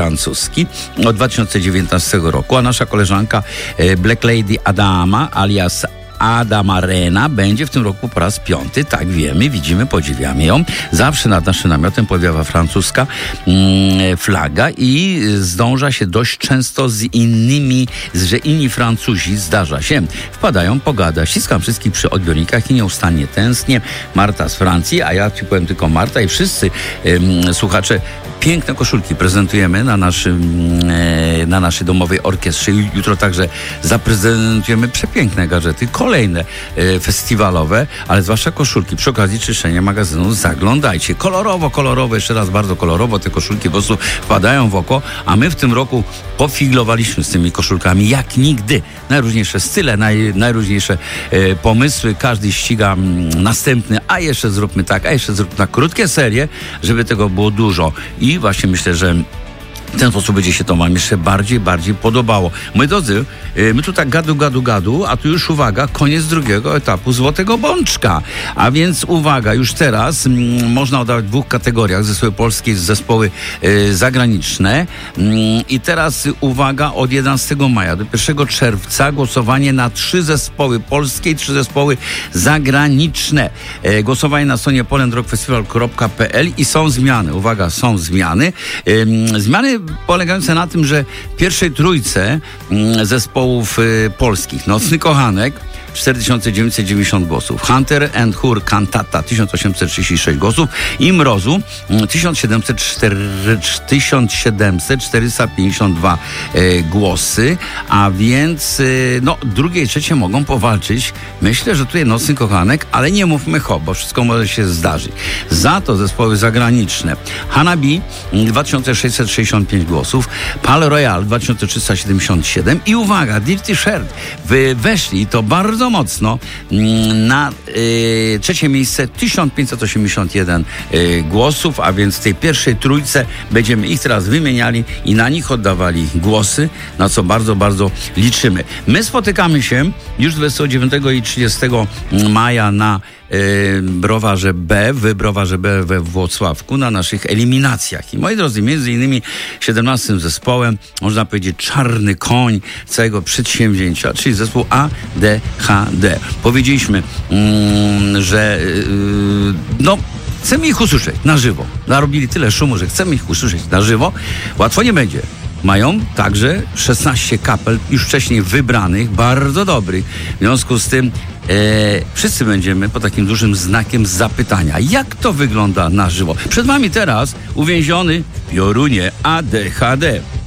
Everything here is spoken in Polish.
francuski od 2019 roku, a nasza koleżanka Black Lady Adama alias Adama Rena będzie w tym roku po raz 5. Tak wiemy, widzimy, podziwiamy ją. Zawsze nad naszym namiotem powiewa francuska flaga i zdąża się dość często z innymi, że inni Francuzi, zdarza się, wpadają pogadać. Ściskam wszystkich przy odbiornikach i nieustannie tęsknię. Marta z Francji, a ja ci powiem tylko Marta i wszyscy słuchacze. Piękne koszulki prezentujemy na naszej domowej orkiestrze. Jutro także zaprezentujemy przepiękne gadżety, kolejne festiwalowe, ale zwłaszcza koszulki. Przy okazji czyszczenia magazynu zaglądajcie. Kolorowo, jeszcze raz bardzo kolorowo te koszulki po prostu wpadają w oko, a my w tym roku pofiglowaliśmy z tymi koszulkami jak nigdy. Najróżniejsze style, najróżniejsze pomysły. Każdy ściga następny, a jeszcze zróbmy tak, krótkie serie, żeby tego było dużo. I właśnie myślę, że w ten sposób będzie się to wam jeszcze bardziej podobało. Moi drodzy, my tu tak gadu, a tu już uwaga, koniec drugiego etapu Złotego Bączka. A więc uwaga, już teraz można oddawać w 2 kategoriach: zespoły polskie, zespoły zagraniczne. I teraz uwaga, od 11 maja do 1 czerwca głosowanie na 3 zespoły polskie i 3 zespoły zagraniczne. Głosowanie na stronie polandrockfestival.pl i są zmiany. Uwaga, są zmiany. Zmiany polegające na tym, że w pierwszej trójce zespołów polskich Nocny Kochanek 4990 głosów, Hunter and Hur Cantata 1836 głosów i Mrozu 1452 głosy, a więc drugie i trzecie mogą powalczyć. Myślę, że tutaj Nocny Kochanek, ale nie mówmy hop, bo wszystko może się zdarzyć. Za to zespoły zagraniczne: Hanabi 2665 głosów, Pal Royal 2377 i uwaga, Dirty Shirt weszli to bardzo mocno na trzecie miejsce, 1581 głosów, a więc w tej pierwszej trójce będziemy ich teraz wymieniali i na nich oddawali głosy, na co bardzo liczymy. My spotykamy się już 29 i 30 maja na Browarze B, w Browarze B we Włocławku na naszych eliminacjach. I moi drodzy, między innymi 17 zespołem, można powiedzieć czarny koń całego przedsięwzięcia, czyli zespół ADHD. Powiedzieliśmy, że chcemy ich usłyszeć na żywo. Narobili tyle szumu, że chcemy ich usłyszeć na żywo. Łatwo nie będzie. Mają także 16 kapel już wcześniej wybranych, bardzo dobrych. W związku z tym wszyscy będziemy pod takim dużym znakiem zapytania. Jak to wygląda na żywo? Przed wami teraz uwięziony w piorunie ADHD.